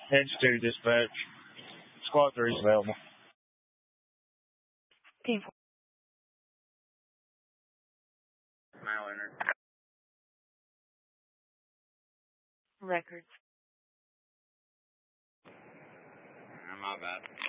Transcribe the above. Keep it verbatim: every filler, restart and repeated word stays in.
Heads two, dispatch. Squad three is available. Team four. Mile entered. Records. My bad.